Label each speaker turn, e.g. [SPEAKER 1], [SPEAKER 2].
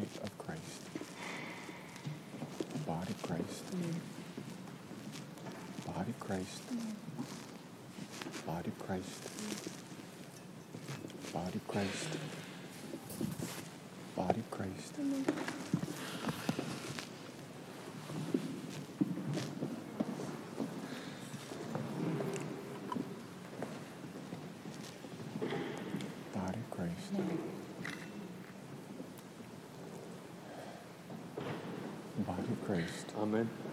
[SPEAKER 1] of Christ. Body of Christ. Body of Christ. Body of Christ. Body of Christ. Body of Christ. Body of Christ. Body of Christ.
[SPEAKER 2] Amen.